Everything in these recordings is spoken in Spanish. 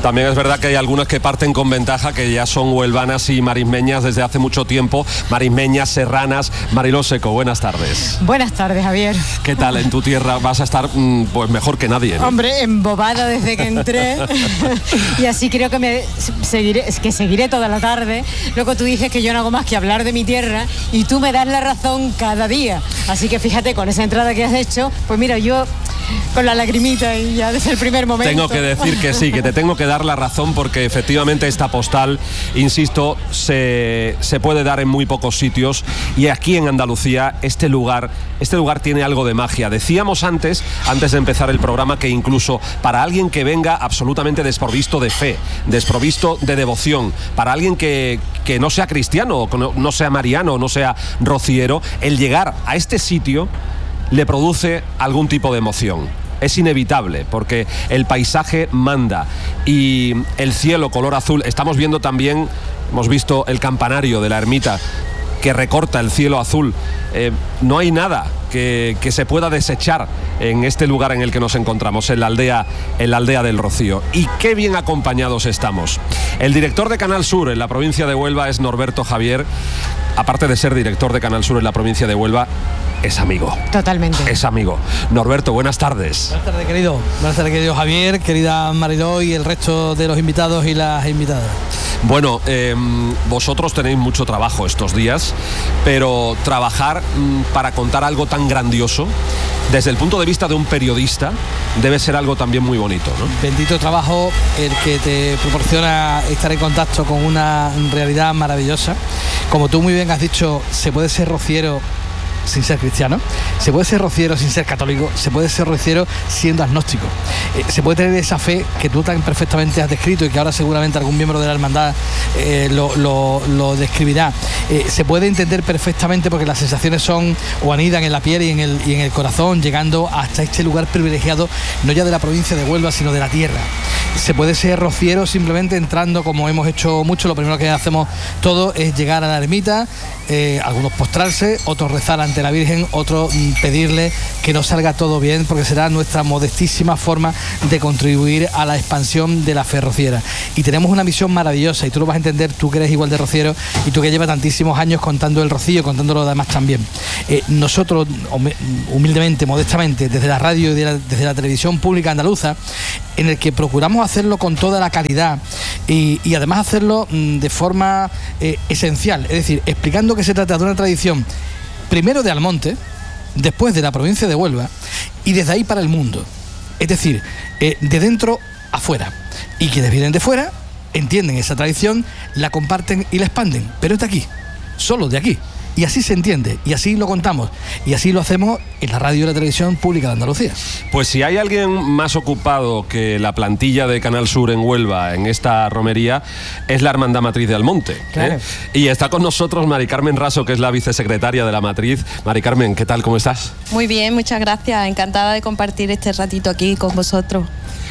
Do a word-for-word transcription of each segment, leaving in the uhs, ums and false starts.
También es verdad que hay algunas que parten con ventaja, que ya son huelvanas y marismeñas desde hace mucho tiempo, marismeñas, serranas. Mariló Seco, buenas tardes. Buenas tardes, Javier. ¿Qué tal en tu tierra? Vas a estar pues mejor que nadie, ¿no? Hombre, embobada desde que entré y así creo que me seguiré, que seguiré toda la tarde. Luego tú dices que yo no hago más que hablar de mi tierra y tú me das la razón cada día. Así que fíjate, con esa entrada que has hecho, pues mira, yo con la lagrimita y ya desde el primer momento. Tengo que decir que sí, que te tengo que dar la razón, porque efectivamente esta postal, insisto, se, se puede dar en muy pocos sitios, y aquí en Andalucía este lugar, este lugar tiene algo de magia. Decíamos antes, antes de empezar el programa, que incluso para alguien que venga absolutamente desprovisto de fe, desprovisto de devoción, para alguien que, que no sea cristiano, no, no sea mariano, no sea rociero, el llegar a este sitio le produce algún tipo de emoción. Es inevitable, porque el paisaje manda y el cielo color azul. Estamos viendo también, hemos visto el campanario de la ermita que recorta el cielo azul. Eh, no hay nada que, que se pueda desechar en este lugar en el que nos encontramos, en la aldea, en la aldea del Rocío. Y qué bien acompañados estamos. El director de Canal Sur en la provincia de Huelva es Norberto Javier. Aparte de ser director de Canal Sur en la provincia de Huelva, es amigo. Totalmente. Es amigo. Norberto, buenas tardes. Buenas tardes, querido. Buenas tardes, querido Javier, querida Mariló y el resto de los invitados y las invitadas. Bueno, eh, vosotros tenéis mucho trabajo estos días, pero trabajar mm, para contar algo tan grandioso, desde el punto de vista de un periodista, debe ser algo también muy bonito, ¿no? Bendito trabajo el que te proporciona estar en contacto con una realidad maravillosa. Como tú muy bien has dicho, se puede ser rociero sin ser cristiano, se puede ser rociero sin ser católico, se puede ser rociero siendo agnóstico, eh, se puede tener esa fe que tú tan perfectamente has descrito y que ahora seguramente algún miembro de la hermandad eh, lo, lo, lo describirá. Eh, se puede entender perfectamente porque las sensaciones son o anidan en la piel y en el, y en el corazón, llegando hasta este lugar privilegiado, no ya de la provincia de Huelva, sino de la tierra. Se puede ser rociero simplemente entrando, como hemos hecho mucho. Lo primero que hacemos todo es llegar a la ermita, eh, algunos postrarse, otros rezar ante la Virgen, otros mm, pedirle que nos salga todo bien, porque será nuestra modestísima forma de contribuir a la expansión de la fe rociera. Y tenemos una misión maravillosa, y tú lo vas a entender, tú que eres igual de rociero y tú que llevas tantísimos años contando el rocío, contando lo demás también. Eh, nosotros, humildemente, modestamente, desde la radio y de la, desde la televisión pública andaluza, en el que procuramos hacerlo con toda la calidad y, y además hacerlo mm, de forma eh, esencial, es decir, explicando que se trata de una tradición primero de Almonte, después de la provincia de Huelva y desde ahí para el mundo, es decir, eh, de dentro a fuera, y quienes vienen de fuera entienden esa tradición, la comparten y la expanden, pero es de aquí, solo de aquí. Y así se entiende, y así lo contamos, y así lo hacemos en la radio y la televisión pública de Andalucía. Pues si hay alguien más ocupado que la plantilla de Canal Sur en Huelva, en esta romería, es la Hermandad Matriz de Almonte. Claro. ¿eh? Y está con nosotros Mari Carmen Raso, que es la vicesecretaria de la Matriz. Mari Carmen, ¿qué tal? ¿Cómo estás? Muy bien, muchas gracias. Encantada de compartir este ratito aquí con vosotros.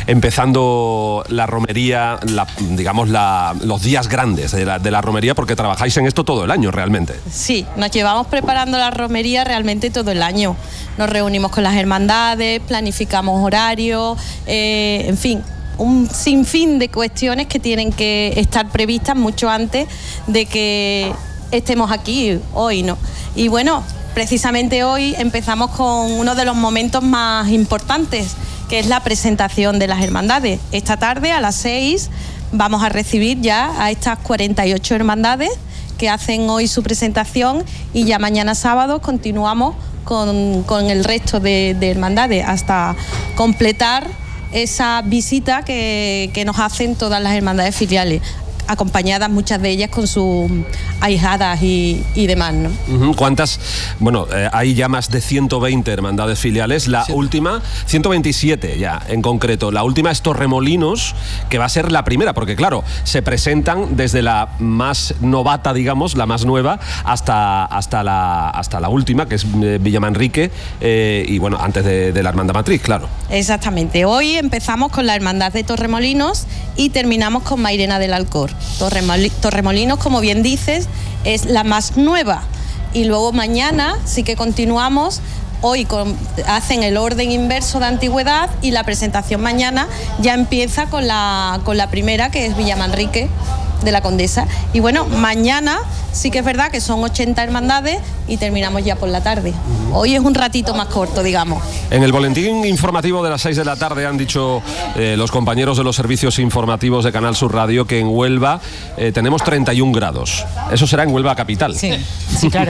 Empezando la romería, la, digamos, la, los días grandes de la, de la romería, porque trabajáis en esto todo el año realmente. Sí, nos llevamos preparando la romería realmente todo el año. Nos reunimos con las hermandades, planificamos horarios, eh, en fin, un sinfín de cuestiones que tienen que estar previstas mucho antes de que estemos aquí hoy, ¿no? Y bueno, precisamente hoy empezamos con uno de los momentos más importantes, que es la presentación de las hermandades. Esta tarde a las seis vamos a recibir ya a estas cuarenta y ocho hermandades que hacen hoy su presentación, y ya mañana sábado continuamos con, con el resto de, de hermandades hasta completar esa visita que, que nos hacen todas las hermandades filiales, acompañadas muchas de ellas con sus ahijadas y, y demás, ¿no? Uh-huh. ¿Cuántas? Bueno, eh, hay ya más de ciento veinte hermandades filiales. La sí. última, ciento veintisiete ya en concreto. La última es Torremolinos, que va a ser la primera, porque claro, se presentan desde la más novata, digamos, la más nueva, hasta, hasta, la, hasta la última, que es eh, Villamanrique, eh, y bueno, antes de, de la Hermandad Matriz, claro. Exactamente. Hoy empezamos con la Hermandad de Torremolinos y terminamos con Mairena del Alcor. Torremoli- Torremolinos, como bien dices, es la más nueva, y luego mañana sí que continuamos hoy con, hacen el orden inverso de antigüedad y la presentación mañana ya empieza con la, con la primera, que es Villamanrique de la Condesa. Y bueno, mañana sí que es verdad que son ochenta hermandades y terminamos ya por la tarde. Hoy es un ratito más corto, digamos. En el boletín informativo de las seis de la tarde han dicho eh, los compañeros de los servicios informativos de Canal Sur Radio que en Huelva eh, tenemos treinta y un grados. Eso será en Huelva capital. Sí, sí, claro.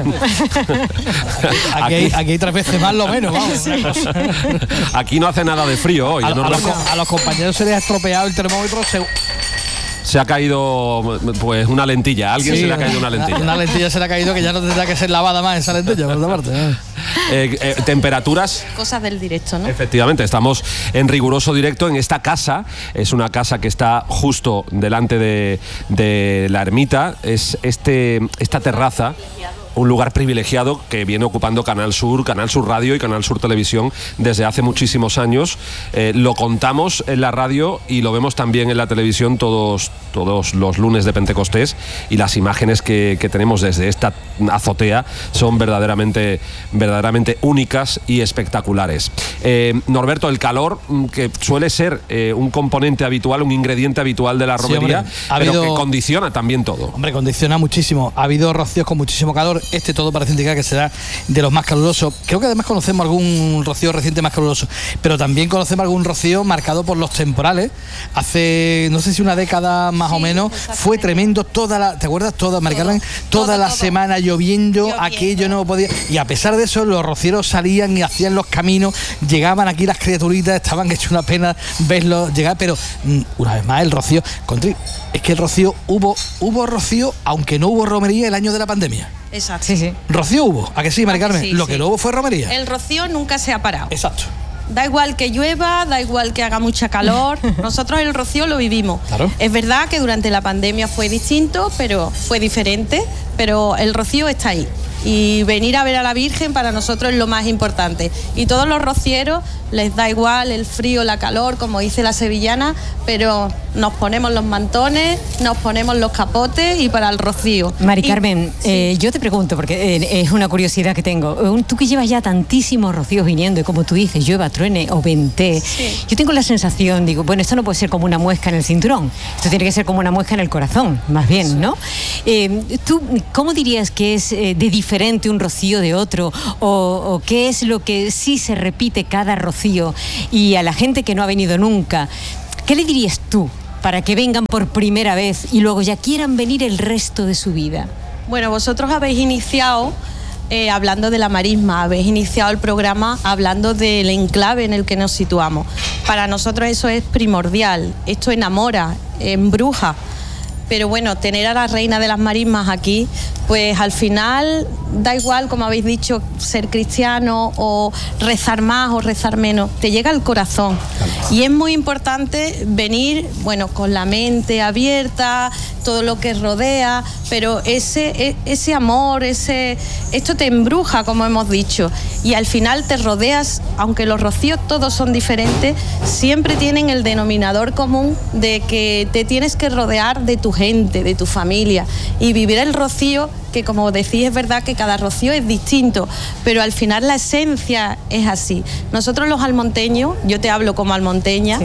Aquí, hay, aquí hay tres veces más lo menos, vamos. Aquí no hace nada de frío hoy. A, ¿no? a, los, a los compañeros se les ha estropeado el termómetro. Se... Se ha caído pues una lentilla, a alguien sí, se le ha caído una lentilla. Una lentilla se le ha caído que ya no tendrá que ser lavada más esa lentilla, por otra parte. Eh, eh, temperaturas. Cosas del directo, ¿no? Efectivamente, estamos en riguroso directo en esta casa. Es una casa que está justo delante de, de la ermita. Es este, esta terraza. Un lugar privilegiado que viene ocupando Canal Sur, Canal Sur Radio y Canal Sur Televisión desde hace muchísimos años. Eh, lo contamos en la radio y lo vemos también en la televisión todos, todos los lunes de Pentecostés, y las imágenes que, que tenemos desde esta azotea son verdaderamente, verdaderamente únicas y espectaculares. Eh, Norberto, el calor, que suele ser eh, un componente habitual, un ingrediente habitual de la romería, sí, hombre, pero habido, que condiciona también todo. Hombre, condiciona muchísimo. Ha habido rocíos con muchísimo calor. Este todo parece indicar que será de los más calurosos. Creo que además conocemos algún rocío reciente más caluroso, pero también conocemos algún rocío marcado por los temporales. Hace, no sé si una década más sí, o menos, fue tremendo toda la, ¿te acuerdas? Toda, Mari Carmen, toda todo, la todo. semana lloviendo, lloviendo, aquello no podía. Y a pesar de eso, los rocieros salían y hacían los caminos, llegaban aquí las criaturitas, estaban hecho una pena verlos llegar, pero una vez más el rocío, Contri, es que el rocío hubo, hubo rocío, aunque no hubo romería el año de la pandemia. Exacto. Sí, sí. Rocío hubo, ¿a que sí, Mari Carmen? Sí, lo sí. que no hubo fue romería. El rocío nunca se ha parado. Exacto. Da igual que llueva, da igual que haga mucha calor, nosotros el rocío lo vivimos. Claro. Es verdad que durante la pandemia fue distinto, pero fue diferente, pero el rocío está ahí. Y venir a ver a la Virgen para nosotros es lo más importante. Y todos los rocieros les da igual el frío, la calor, como dice la sevillana, pero nos ponemos los mantones, nos ponemos los capotes y para el rocío. Mari Carmen, y, sí. eh, yo te pregunto, porque eh, es una curiosidad que tengo. Tú que llevas ya tantísimos rocíos viniendo, y como tú dices, llueva, truene o vente, sí. yo tengo la sensación, digo, bueno, esto no puede ser como una muesca en el cinturón, esto tiene que ser como una muesca en el corazón, más bien, sí. ¿no? Eh, ¿Tú cómo dirías que es eh, de diferente un rocío de otro, o, o qué es lo que sí se repite cada rocío? Y a la gente que no ha venido nunca, ¿qué le dirías tú para que vengan por primera vez y luego ya quieran venir el resto de su vida? Bueno, vosotros habéis iniciado eh, hablando de la marisma, habéis iniciado el programa hablando del enclave en el que nos situamos. Para nosotros eso es primordial, esto enamora, embruja. Pero bueno, tener a la reina de las marismas aquí, pues al final da igual, como habéis dicho, ser cristiano o rezar más o rezar menos, te llega al corazón. Y es muy importante venir, bueno, con la mente abierta, todo lo que rodea, pero ese, ese amor, ese, esto te embruja, como hemos dicho, y al final te rodeas, aunque los rocíos todos son diferentes, siempre tienen el denominador común de que te tienes que rodear de tu gente, de tu familia, y vivir el rocío, que como decís es verdad que cada rocío es distinto, pero al final la esencia es así. Nosotros los almonteños, yo te hablo como almonteña, sí,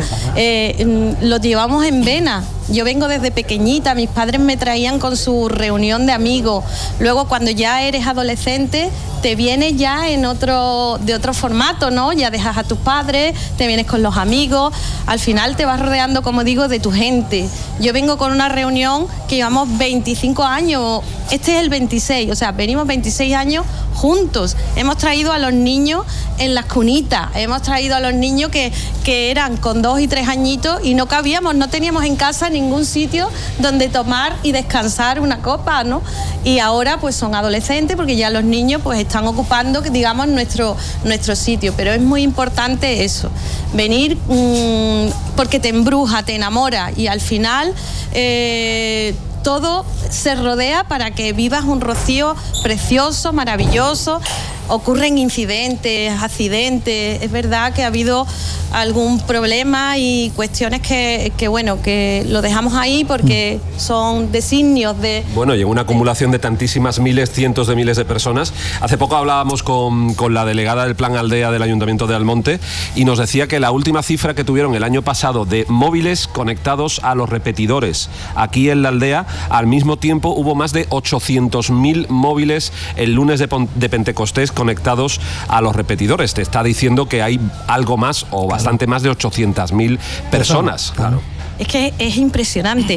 eh, lo llevamos en vena. Yo vengo desde pequeñita, mis padres me traían con su reunión de amigos. Luego cuando ya eres adolescente te vienes ya en otro, de otro formato, ¿no? Ya dejas a tus padres, te vienes con los amigos, al final te vas rodeando, como digo, de tu gente. Yo vengo con una reunión que llevamos veinticinco años, este es el veintiséis, o sea, venimos veintiséis años juntos. Hemos traído a los niños en las cunitas, hemos traído a los niños que, que eran con dos y tres añitos y no cabíamos, no teníamos en casa ningún sitio donde tomar y descansar una copa, ¿no? Y ahora pues son adolescentes porque ya los niños pues están ocupando, digamos, nuestro, nuestro sitio, pero es muy importante eso, venir mmm, porque te embruja, te enamora y al final eh, todo se rodea para que vivas un rocío precioso, maravilloso. ocurren incidentes, accidentes. Es verdad que ha habido algún problema y cuestiones que, que bueno, que lo dejamos ahí porque son designios de... Bueno, y en una acumulación de tantísimas miles, cientos de miles de personas. Hace poco hablábamos con, con la delegada del Plan Aldea del Ayuntamiento de Almonte y nos decía que la última cifra que tuvieron el año pasado de móviles conectados a los repetidores aquí en la aldea, al mismo tiempo hubo más de ochocientos mil móviles el lunes de, de Pentecostés conectados a los repetidores. Te está diciendo que hay algo más o bastante más de ochocientas mil personas. Claro. Es que es impresionante,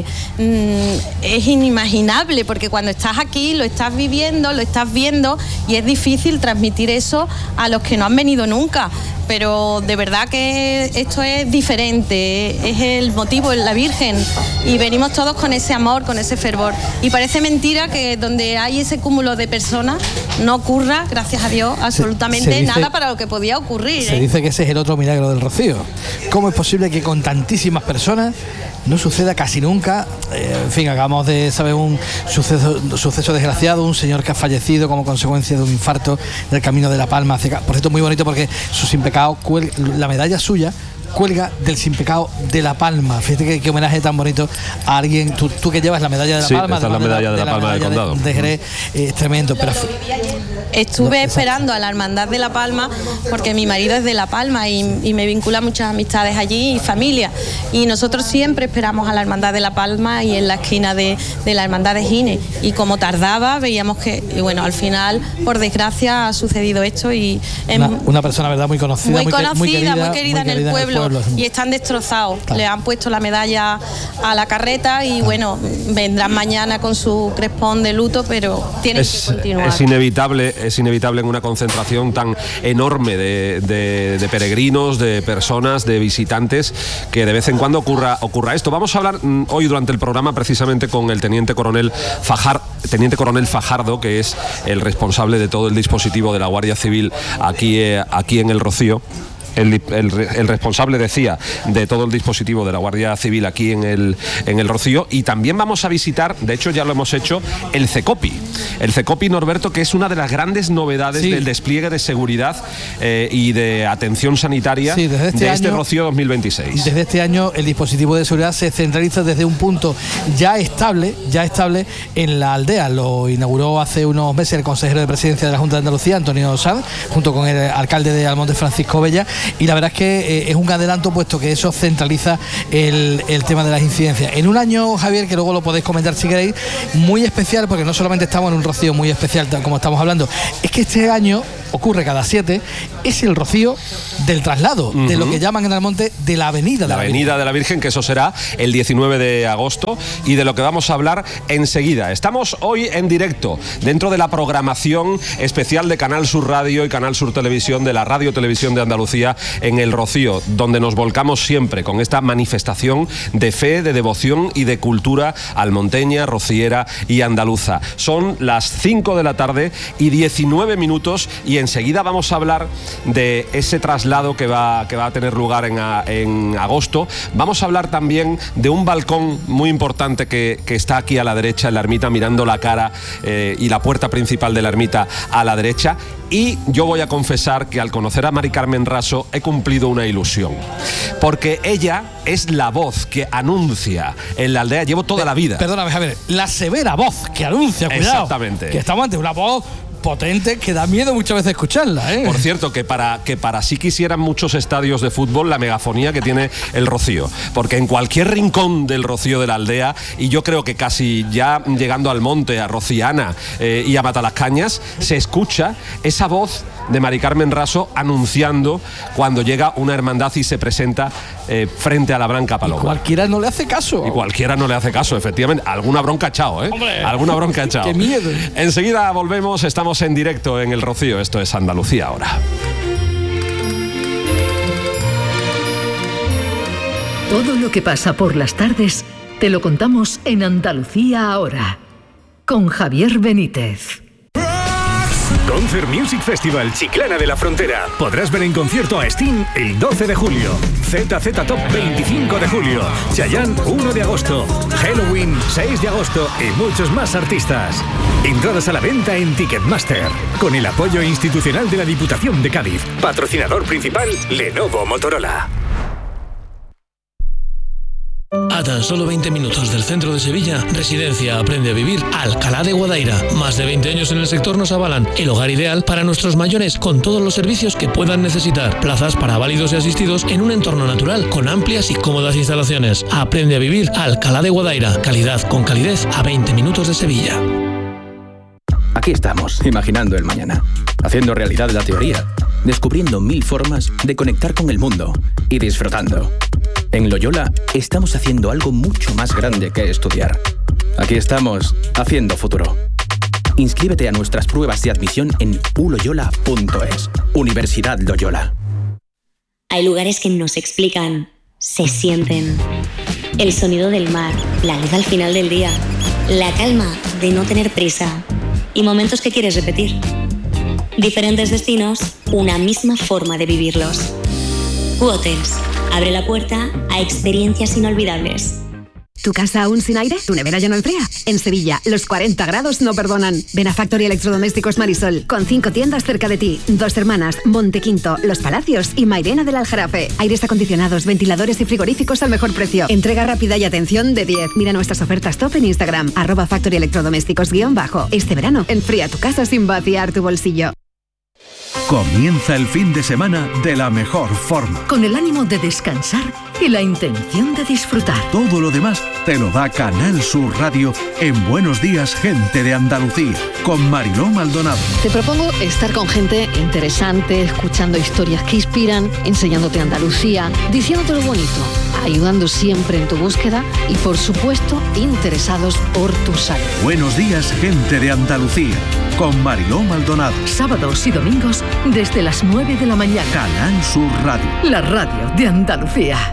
es inimaginable, porque cuando estás aquí lo estás viviendo, lo estás viendo y es difícil transmitir eso a los que no han venido nunca. Pero de verdad que esto es diferente, es el motivo, es la Virgen, y venimos todos con ese amor, con ese fervor. Y parece mentira que donde hay ese cúmulo de personas no ocurra, gracias a Dios, absolutamente se, se dice, nada para lo que podía ocurrir. Se ¿eh? dice que ese es el otro milagro del Rocío. ¿Cómo es posible que con tantísimas personas no suceda casi nunca? Eh, en fin, acabamos de saber un suceso, suceso desgraciado, un señor que ha fallecido como consecuencia de un infarto del Camino de la Palma. Hacia, por cierto, muy bonito porque su sin pecado, la medalla suya cuelga del sin pecado de La Palma. Fíjate que, que homenaje tan bonito a alguien. Tú, tú que llevas la medalla de La sí, Palma, esta es la medalla de, de La Palma del Condado. De, de Jerez, eh, es tremendo. Pero estuve no, esperando a la Hermandad de La Palma porque mi marido es de La Palma y, y me vincula muchas amistades allí y familia. Y nosotros siempre esperamos a la Hermandad de La Palma y en la esquina de, de la Hermandad de Gine. Y como tardaba, veíamos que, y bueno, al final, por desgracia, ha sucedido esto y una, una persona, verdad, muy conocida, muy, muy conocida, muy querida, muy querida en el pueblo. Y están destrozados. Claro. Le han puesto la medalla a la carreta y bueno, vendrán mañana con su crespón de luto, pero tienen es, que continuar. Es inevitable, es inevitable en una concentración tan enorme de, de, de peregrinos, de personas, de visitantes, que de vez en cuando ocurra, ocurra esto. Vamos a hablar mm, hoy durante el programa precisamente con el teniente coronel Fajar, teniente coronel Fajardo, que es el responsable de todo el dispositivo de la Guardia Civil aquí, eh, aquí en El Rocío. El, el, el responsable, decía, de todo el dispositivo de la Guardia Civil aquí en el, en el Rocío. Y también vamos a visitar, de hecho ya lo hemos hecho, el CECOPI. El CECOPI, Norberto, que es una de las grandes novedades sí. del despliegue de seguridad eh, y de atención sanitaria sí, desde este de este año, Rocío dos mil veintiséis. Desde este año el dispositivo de seguridad se centraliza desde un punto ya estable, ya estable en la aldea. Lo inauguró hace unos meses el consejero de Presidencia de la Junta de Andalucía, Antonio Sanz, junto con el alcalde de Almonte, Francisco Bella. Y la verdad es que eh, es un adelanto, puesto que eso centraliza el, el tema de las incidencias. En un año, Javier, que luego lo podéis comentar si queréis, muy especial, porque no solamente estamos en un Rocío muy especial, como estamos hablando, es que este año ocurre cada siete, es el Rocío del traslado, uh-huh. de lo que llaman en Almonte de la Avenida de la, la Avenida Virgen. de la Virgen, que eso será el diecinueve de agosto, y de lo que vamos a hablar enseguida. Estamos hoy en directo dentro de la programación especial de Canal Sur Radio y Canal Sur Televisión, de la Radio Televisión de Andalucía, en el Rocío, donde nos volcamos siempre con esta manifestación de fe, de devoción y de cultura almonteña, rociera y andaluza. Son las cinco de la tarde y diecinueve minutos, y enseguida vamos a hablar de ese traslado que va, que va a tener lugar en, a, en agosto. Vamos a hablar también de un balcón muy importante que, que está aquí a la derecha en la ermita, mirando la cara eh, y la puerta principal de la ermita a la derecha. Y yo voy a confesar que al conocer a Mari Carmen Raso he cumplido una ilusión, porque ella es la voz que anuncia en la aldea. Llevo toda la vida. Perdóname, Javier, la severa voz que anuncia, cuidado. Exactamente. Que estamos ante una voz potente que da miedo muchas veces escucharla, ¿eh? Por cierto, que para que para sí quisieran muchos estadios de fútbol la megafonía que tiene el Rocío, porque en cualquier rincón del Rocío de la aldea, y yo creo que casi ya llegando al monte, a Rociana eh, y a Matalascañas, se escucha esa voz de Mari Carmen Raso anunciando cuando llega una hermandad y se presenta eh, frente a la Blanca Paloma. Y cualquiera no le hace caso. Y cualquiera no le hace caso, efectivamente. Alguna bronca echado, ¿eh? ¡Hombre! Alguna bronca echado. ¡Qué miedo! Enseguida volvemos, estamos en directo en el Rocío. Esto es Andalucía ahora. Todo lo que pasa por las tardes te lo contamos en Andalucía ahora, con Javier Benítez. Concert Music Festival Chiclana de la Frontera. Podrás ver en concierto a Sting el doce de julio, Z Z Top veinticinco de julio, Chayanne uno de agosto, Halloween seis de agosto y muchos más artistas. Entradas a la venta en Ticketmaster, con el apoyo institucional de la Diputación de Cádiz. Patrocinador principal, Lenovo Motorola. A tan solo veinte minutos del centro de Sevilla, Residencia Aprende a Vivir Alcalá de Guadaira. Más de veinte años en el sector nos avalan el hogar ideal para nuestros mayores con todos los servicios que puedan necesitar. Plazas para válidos y asistidos en un entorno natural con amplias y cómodas instalaciones. Aprende a Vivir Alcalá de Guadaira. Calidad con calidez a veinte minutos de Sevilla. Aquí estamos, imaginando el mañana, haciendo realidad la teoría, descubriendo mil formas de conectar con el mundo y disfrutando. En Loyola estamos haciendo algo mucho más grande que estudiar. Aquí estamos, haciendo futuro. Inscríbete a nuestras pruebas de admisión en u loyola punto es. Universidad Loyola. Hay lugares que no se explican, se sienten. El sonido del mar, la luz al final del día, la calma de no tener prisa y momentos que quieres repetir. Diferentes destinos, una misma forma de vivirlos. Q-Hotels abre la puerta a experiencias inolvidables. ¿Tu casa aún sin aire? ¿Tu nevera ya no enfría? En Sevilla, los cuarenta grados no perdonan. Ven a Factory Electrodomésticos Marisol, con cinco tiendas cerca de ti. Dos Hermanas, Montequinto, Los Palacios y Mairena del Aljarafe. Aires acondicionados, ventiladores y frigoríficos al mejor precio. Entrega rápida y atención de diez. Mira nuestras ofertas top en Instagram, arroba Factory Electrodomésticos guión bajo. Este verano, enfría tu casa sin vaciar tu bolsillo. Comienza el fin de semana de la mejor forma. Con el ánimo de descansar y la intención de disfrutar. Todo lo demás te lo da Canal Sur Radio en Buenos Días, Gente de Andalucía, con Mariló Maldonado. Te propongo estar con gente interesante, escuchando historias que inspiran, enseñándote Andalucía, diciéndote lo bonito, ayudando siempre en tu búsqueda y, por supuesto, interesados por tu salud. Buenos Días, Gente de Andalucía, con Mariló Maldonado. Sábados y domingos desde las nueve de la mañana. Canal Sur Radio. La radio de Andalucía.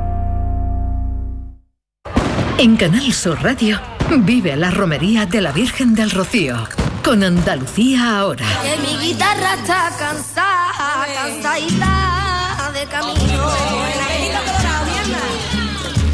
En Canal Sur Radio vive la romería de la Virgen del Rocío con Andalucía Ahora. Que mi guitarra está cansada, cansadita de camino.